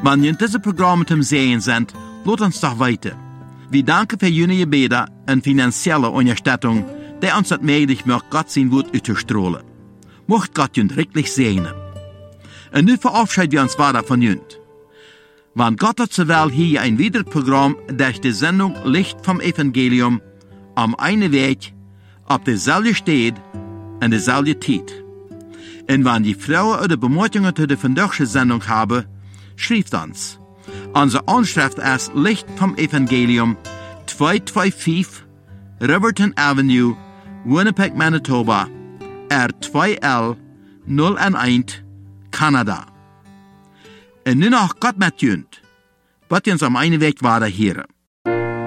Wenn ihr diese Programme zum Sehen sind, lasst uns doch weiter. Wir danken für jene Gebete und finanzielle Unterstützung, die uns das möglich macht, Gott sein Wort auszustrahlen. Mocht Gott uns wirklich segnen. Und nun verabschieden wir uns weiter von uns. Wenn Gott hat zur Welt hier ein weiteres Programm durch die Sendung Licht vom Evangelium am einen Weg, auf derselben Stelle und derselben Zeit. Und wenn die Frauen oder Bemerkungen zu der vandaagse Sendung haben, schreibt uns. Unsere Anschrift ist Licht vom Evangelium, 225 Riverton Avenue, Winnipeg, Manitoba, R2L 011, Kanada. Und nun noch Gott mit uns. Wat uns am einen Weg weiter hören.